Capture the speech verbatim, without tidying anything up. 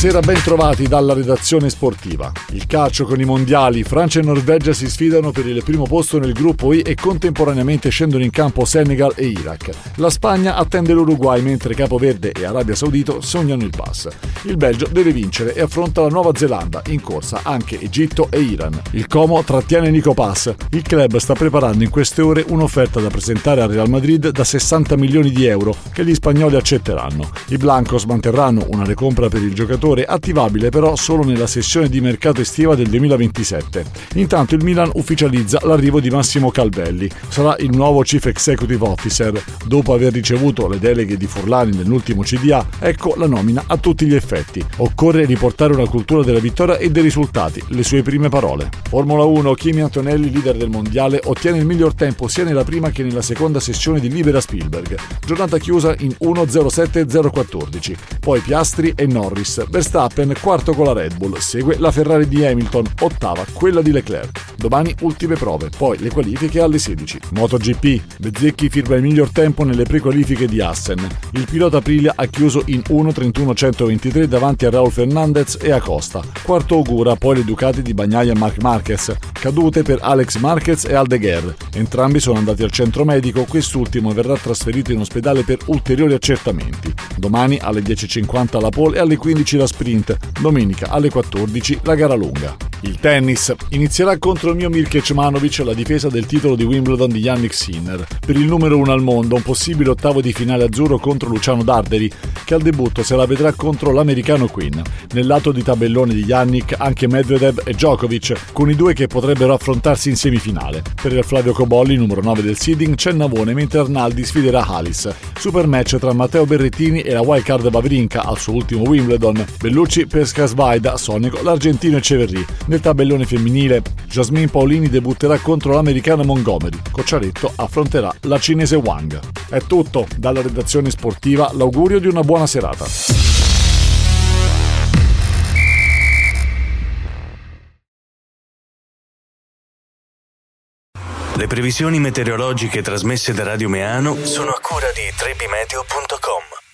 Buonasera, ben trovati dalla redazione sportiva. Il calcio con i mondiali, Francia e Norvegia si sfidano per il primo posto nel gruppo I e contemporaneamente scendono in campo Senegal e Iraq. La Spagna attende l'Uruguay mentre Capo Verde e Arabia Saudita sognano il pass. Il Belgio deve vincere e affronta la Nuova Zelanda, in corsa anche Egitto e Iran. Il Como trattiene Nico Pass. Il club sta preparando in queste ore un'offerta da presentare al Real Madrid da sessanta milioni di euro che gli spagnoli accetteranno. I blancos manterranno una recompra per il giocatore, attivabile però solo nella sessione di mercato estiva del duemilaventisette. Intanto il Milan ufficializza l'arrivo di Massimo Calvelli. Sarà il nuovo Chief Executive Officer. Dopo aver ricevuto le deleghe di Furlani nell'ultimo C D A, ecco la nomina a tutti gli effetti. Occorre riportare una cultura della vittoria e dei risultati, le sue prime parole. Formula uno, Kimi Antonelli, leader del mondiale, ottiene il miglior tempo sia nella prima che nella seconda sessione di Libera Spielberg. Giornata chiusa in uno zero sette zero quattordici. Poi Piastri e Norris. Verstappen quarto con la Red Bull, segue la Ferrari di Hamilton, ottava quella di Leclerc. Domani ultime prove, poi le qualifiche alle sedici. MotoGP, Bezzecchi firma il miglior tempo nelle prequalifiche di Assen. Il pilota Aprilia ha chiuso in uno trentuno centoventitré davanti a Raul Fernandez e Acosta. Quarto Ogura, poi le Ducati di Bagnaia e Marc Marquez. Cadute per Alex Marquez e Aldeguer. Entrambi sono andati al centro medico, quest'ultimo verrà trasferito in ospedale per ulteriori accertamenti. Domani alle dieci e cinquanta la pole e alle quindici la sprint. Domenica alle quattordici la gara lunga. Il tennis. Inizierà contro il mio Mirko Cmanovic la difesa del titolo di Wimbledon di Jannik Sinner. Per il numero uno al mondo, un possibile ottavo di finale azzurro contro Luciano Darderi, che al debutto se la vedrà contro l'americano Quinn. Nel lato di tabellone di Jannik anche Medvedev e Djokovic, con i due che potrebbero affrontarsi in semifinale. Per Flavio Cobolli, numero nove del seeding, c'è Navone, mentre Arnaldi sfiderà Halis. Super match tra Matteo Berrettini e la wildcard Wawrinka al suo ultimo Wimbledon. Bellucci pesca Svaida, Sonico, l'argentino Echeverry. Nel tabellone femminile, Jasmine Paolini debutterà contro l'americana Montgomery. Cocciaretto affronterà la cinese Wang. È tutto dalla redazione sportiva, l'augurio di una buona serata. Le previsioni meteorologiche trasmesse da Radio Meano sono a cura di trebimeteo punto com.